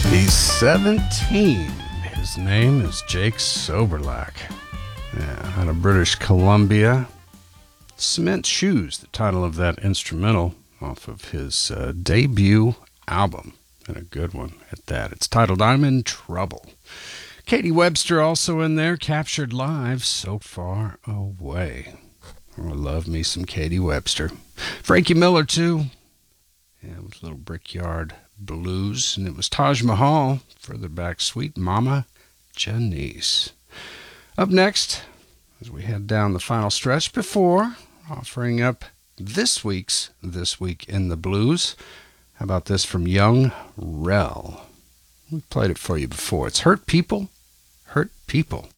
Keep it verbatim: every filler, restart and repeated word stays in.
He's seventeen. His name is Jake Soberlack. Yeah, out of British Columbia. Cement Shoes, the title of that instrumental off of his uh, debut album. And a good one at that. It's titled I'm in Trouble. Katie Webster also in there, captured live, So Far Away. I love me some Katie Webster. Frankie Miller, too. Yeah, it was Little Brickyard Blues. And it was Taj Mahal, further back, Sweet Mama Janice. Up next, as we head down the final stretch before offering up this week's This Week in the Blues. How about this from Young Rel? We played it for you before. It's Hurt People, Hurt People.